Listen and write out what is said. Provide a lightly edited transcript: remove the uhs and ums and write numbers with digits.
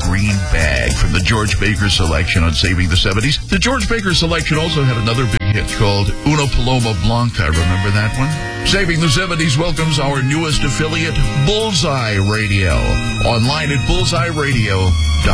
Green Bag from the George Baker Selection on Saving the 70s. The George Baker Selection also had another big hit called Una Paloma Blanca. Remember that one? Saving the 70s welcomes our newest affiliate, Bullseye Radio. Online at bullseyeradio.com.